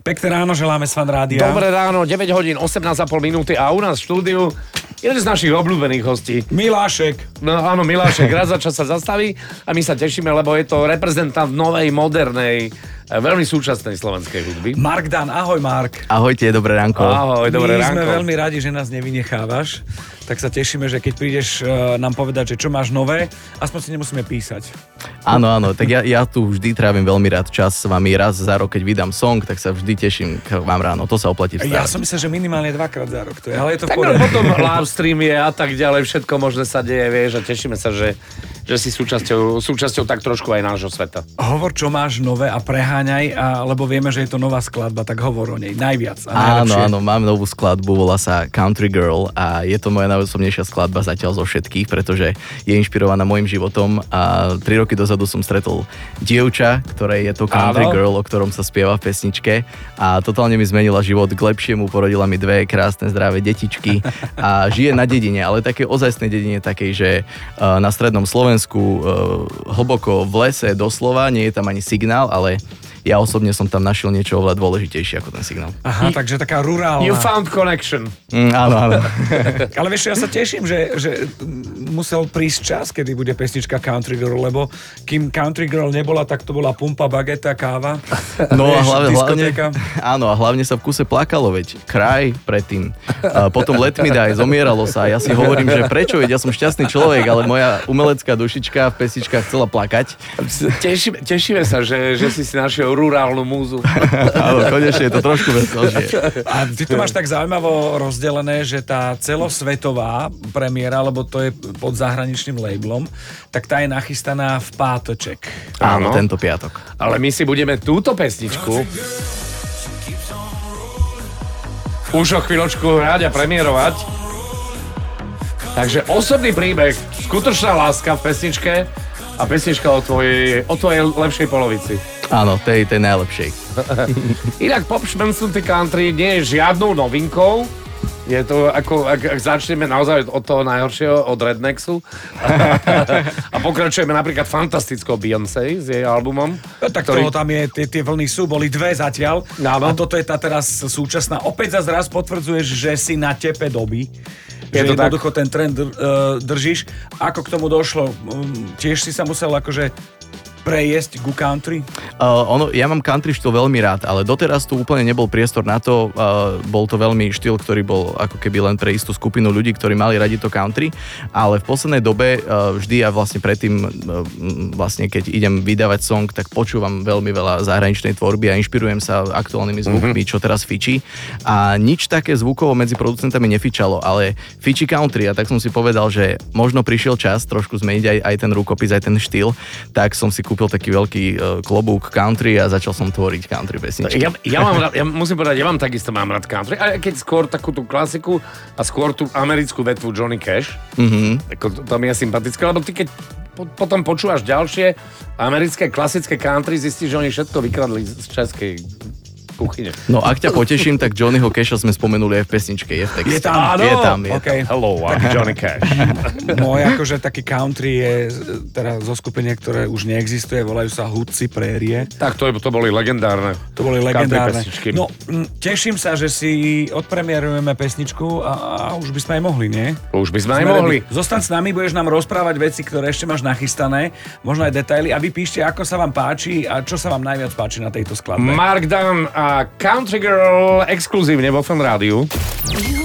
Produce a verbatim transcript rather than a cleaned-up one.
Pekné ráno želáme z Fan Rádia. Dobré ráno, deväť hodín, osemnásť a pol minúty a u nás v štúdiu jeden z našich obľúbených hostí. Milášek. No áno, Milášek, raz za čas sa zastaví a my sa tešíme, lebo je to reprezentant novej, modernej, veľmi súčasnej slovenskej hudby. Mark Dan, ahoj Mark. Ahojte, dobré ránko. Ahoj, dobré My ránko. sme veľmi radi, že nás nevynechávaš, tak sa tešíme, že keď prídeš uh, nám povedať, že čo máš nové, aspoň si nemusíme písať. Áno, áno, tak ja, ja tu vždy trávim veľmi rád čas s vami. Raz za rok, keď vydám song, tak sa vždy teším k vám ráno. To sa oplatí vstávať. Ja som myslel, že minimálne dvakrát za rok to je, ale je to v Tak no, poriadku. potom live stream je a tak ďalej, všetko možné sa deje, vieš, a tešíme sa, že, že si súčasťou, súčasťou tak trošku aj nášho sveta. Hovor, čo máš nové a preháňaj, a, lebo vieme, že je to nová skladba, tak hovor o nej najviac a Áno, najlepšie. áno, mám novú skladbu, volá sa Country Girl a je to moja najosobnejšia skladba zatiaľ zo všetkých, pretože je inšpirovaná môjim životom a tri roky dozadu som stretol dievča, ktoré je to Country Áno. Girl, o ktorom sa spieva v pesničke a totálne mi zmenila život k lepšiemu, porodila mi dve krásne zdravé detičky a žije na dedine, ale také ozajstnej dedine, takej, že uh, na strednom Slovensku, uh, hlboko v lese doslova, nie je tam ani signál, ale ja osobne som tam našiel niečo oveľa dôležitejšie ako ten signál. Aha, takže taká rurálna. You found connection. Mm, áno, áno. Ale vieš, ja sa teším, že, že musel prísť čas, kedy bude pesnička Country Girl, lebo kým Country Girl nebola, tak to bola pumpa, bageta, káva. No a Vieš, hlavne, hlavne, diskotéka. áno, a hlavne sa v kuse plakalo, veď kraj predtým. A potom Let Me Die, zomieralo sa. Ja si hovorím, že prečo, veď ja som šťastný človek, ale moja umelecká dušička v pesničkách chcela plakať. Tešíme, tešíme sa, že, že si si našiel rurálnu múzu. Áno, konečne je to trošku veselšie. A ty to máš tak zaujímavo rozdelené, že tá celosvetová premiéra, lebo to je pod zahraničným labelom, tak tá je nachystaná v pátoček. Áno, Áno. tento piatok. Ale my si budeme túto pesničku už o chvíľočku hrať a premiérovať. Takže osobný príbeh, skutočná láska v pesničke a pesnička o tvojej, o tvojej lepšej polovici. Áno, tej, tej najlepšej. Inak Pop Schmenzuty Country nie je žiadnou novinkou. Je to ako, ak, ak začneme naozaj od toho najhoršieho, od Rednexu. A pokračujeme napríklad fantastickou Beyoncé s jej albumom. No, tak ktorý... toho tam je, tie, tie vlny sú, boli dve zatiaľ. Áno. A toto je tá teraz súčasná. Opäť zase raz potvrdzuješ, že si na tepe doby. Je Že to tak. jednoducho ten trend uh, držíš. Ako k tomu došlo? Um, tiež si sa musel akože prejesť ku country? Uh, ono, ja mám country štýl veľmi rád, ale doteraz tu úplne nebol priestor na to. Uh, bol to veľmi štýl, ktorý bol ako keby len pre istú skupinu ľudí, ktorí mali radi to country, ale v poslednej dobe uh, vždy a vlastne predtým, uh, vlastne keď idem vydávať song, tak počúvam veľmi veľa zahraničnej tvorby a inšpirujem sa aktuálnymi zvukmi, mm-hmm. čo teraz fičí. A nič také zvukovo medzi producentami nefičalo, ale fičí country a tak som si povedal, že možno prišiel čas trošku zmeniť aj, aj ten rukopis, aj ten štýl, tak som si kúpil taký veľký uh, klobúk country a začal som tvoriť country pesničky. Ja, ja, mám rád, ja musím povedať, ja mám takisto mám rád country, aj keď skôr takú tú klasiku a skôr tú americkú vetvu Johnny Cash. Mm-hmm. Ako, to, to mi je sympatické, lebo ty keď po, potom počúvaš ďalšie americké klasické country, zistíš, že oni všetko vykradli z českej kuchyne. No ak ťa poteším, tak Johnnyho Casha sme spomenuli aj v pesničke, je v texte. Je tam? Je tam, je Okay. Hello, I'm Johnny Cash. Môj akože taký country je teda zo skupenie, ktoré už neexistuje, volajú sa Hudci Prérie. Tak to, to boli legendárne. To boli country legendárne. pesničky. No, m, teším sa, že si odpremierujeme pesničku a, a už by sme aj mohli, nie? Už by sme aj Sme mohli. ready. Zostaň s nami, budeš nám rozprávať veci, ktoré ešte máš nachystané, možno aj detaily a vy píšte, ako sa vám páči a čo sa vám najviac páči na tejto skladbe. Mark Dan a Country Girl exkluzívne vo Fan Rádiu. You